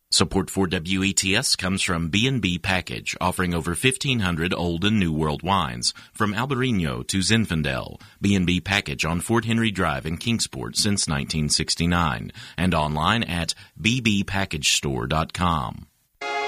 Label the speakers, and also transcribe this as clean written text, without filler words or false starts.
Speaker 1: Support for WETS comes from B&B Package, offering over 1,500 old and new world wines, from Albarino to Zinfandel. B&B Package on Fort Henry Drive in Kingsport since 1969, and online at bbpackagestore.com.